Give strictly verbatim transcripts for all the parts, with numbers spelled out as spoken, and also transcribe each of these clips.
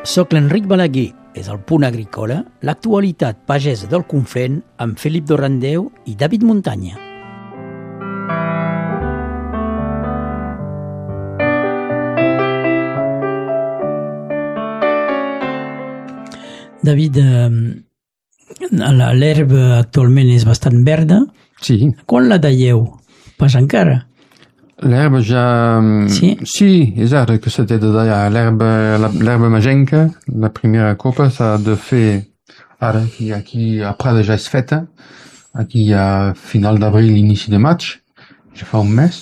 Soc l'Enric Balaguer, és el Punt Agrícola, l'actualitat pagesa del Conflent amb Felip Dorrandeu i David Muntanya. David, eh, l'herba actualment és bastant verda. Sí. Quan la talleu? Pas encara? L'herba ja... Sí? Sí, és ara que s'ha de tallar. L'herba magenca, la primera copa, s'ha de fer ara. Aquí a Prada ja és feta. Aquí a final d'abril, inici de maig. Ja fa un mes.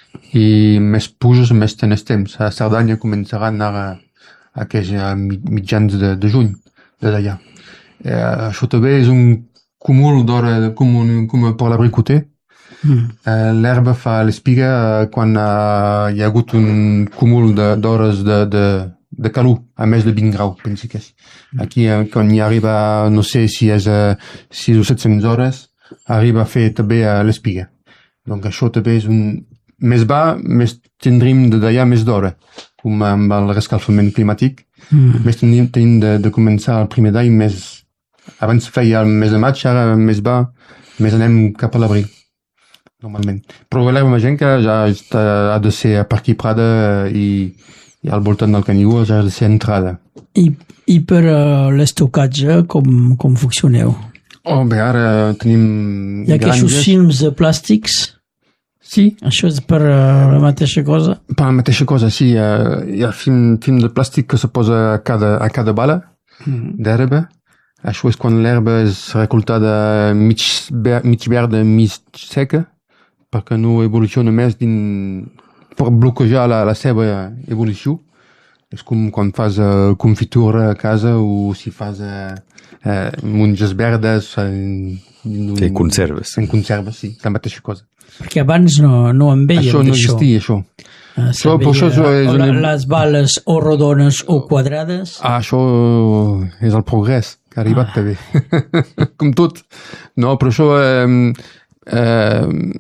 I més puges, més tens temps. A Cerdanya començaran ara aquests mitjans de, de juny de tallar. Eh, això també és un cúmul d'hora com, com per l'abricoter. Mm. Uh, l'herba fa l'espiga uh, quan uh, hi ha hagut un cúmul d'hores de, de, de, de calor, a més de vint graus, pensi que és. Aquí, uh, quan hi arriba, no sé si és uh, sis o set-cents hores, arriba a fer també uh, l'espiga. Donc això també és un... Més va, més tindrim de tallar més d'hora, com amb el rescalfament climàtic. Mm. Més tindrim, tindrim de, de començar el primer d'any més... Abans feia el mes de maig, ara més va, més anem cap a l'abril. Normalment. Però l'herba magenca ja està, ha de ser per aquí Prada i, i al voltant del Canigó ja ha de ser entrada. I, i per uh, l'estocatge com, com funcioneu? Oh, bé, ara tenim... Hi ha aquests films de plàstics? Sí. Això és per uh, la mateixa cosa? Per la mateixa cosa, sí. Uh, hi ha film, film de plàstic que se posa a cada, a cada bala mm. d'herba. Això és quan l'herba és recoltada mig, mig verda, mig seca, perquè no evoluciona més din... per bloquejar la, la seva evolució. És com quan fas uh, confitura a casa o si fas uh, uh, monges verdes en, en, sí, conserves. En conserves, sí, la mateixa cosa. Perquè abans no, no en veiem això. No existia, això. Uh, això, veia, això, això és una... Les bales o rodones o quadrades. Ah, això és el progrés que ha arribat ah. també. Com tot. No, però això... Eh, eh,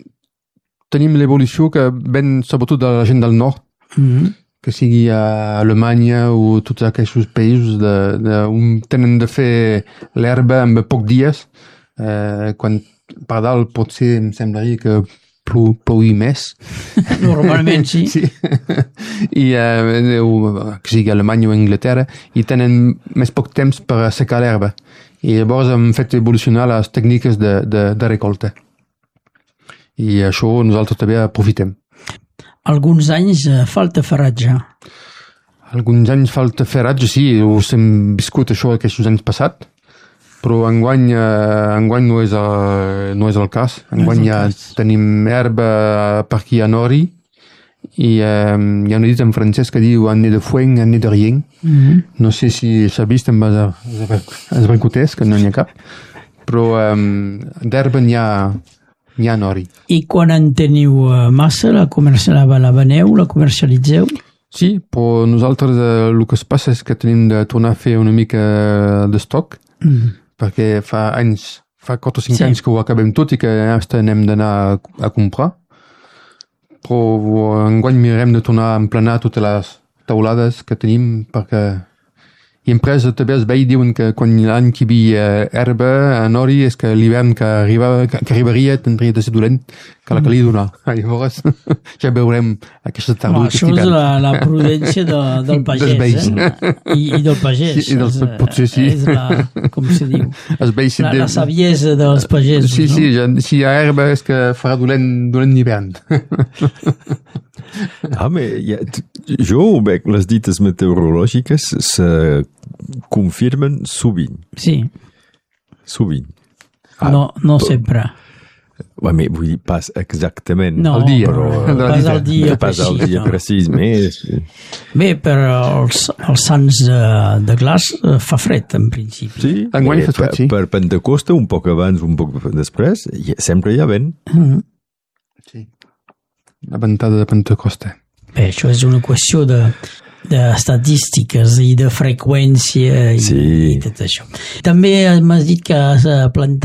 tenim l'evolució que ven sobretot de la gent del nord, mm-hmm. que sigui a Alemanya o tots aquests països de, de, un, tenen de fer l'herba en pocs dies, eh, quan per dalt potser em semblaria que plou, ploui més. Normalment sí. sí. I eh, que sigui a Alemanya o a Anglaterra, i tenen més poc temps per assecar l'herba. I llavors hem fet evolucionar les tècniques de, de, de recolta. I això nosaltres també aprofitem. Alguns anys falta ferratge. Alguns anys falta ferratge, sí, us hem viscut això aquests anys passats, però enguany, eh, enguany no, és el, no és el cas. Enguany ja tenim herba per aquí a Nori i eh, hi ha un dit en francès que diu année de foin, année de rien. Mm-hmm. No sé si s'ha vist amb els bricotés, que no n'hi ha cap, però eh, d'herba n'hi ha n'hi ha Nori. I quan en teniu massa, la, la, la veneu, la comercialitzeu? Sí, però nosaltres eh, el que es passa és que tenim de tornar a fer una mica d'estoc, mm. perquè fa anys, fa quatre o cinc sí. anys que ho acabem tot i que hasta anem d'anar a, a comprar. Però enguany mirarem de tornar a emplenar totes les taulades que tenim perquè... I empresa també es veia diuen que quan l'any que hi havia herba a Nori és que l'hivern que, arriba, que, que arribaria tindria de ser dolent que la calia donar. Llavors ja veurem aquesta tardor. No, això és la, la prudència de, del pagès. Eh? I, I del pagès. Sí, del, és, potser sí. És la, com se diu, la, la saviesa dels pagesos. Sí, no? sí, ja, si hi ha herba és que farà dolent, dolent l'hivern. Ah, mais ja, jo ho veig, les dites meteorològiques se confirmen sovint. Sí. Sovint. Ah, no no però, sempre. Ouais, mais vull dir, pas exactament. No, el dia, però, pas el dia pas precís. El dia no. precís, més... Bé, per els, els sants de, de glaç fa fred, en principi. Sí, enguany fa fred, sí. Per Pentecosta, un poc abans, un poc després, sempre hi ha vent. Mm-hmm. Sí. La ventada de Pentecosta. Bé, això és una qüestió de, d'estadístiques i de freqüència i, sí. i tot això. També m'has dit que has plantat